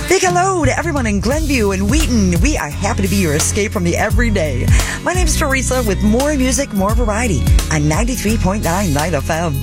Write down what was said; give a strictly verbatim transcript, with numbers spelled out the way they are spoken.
Big hello to everyone in Glenview and Wheaton. We are happy to be your escape from the everyday. My name's Teresa with more music, more variety on ninety-three point nine Light F M.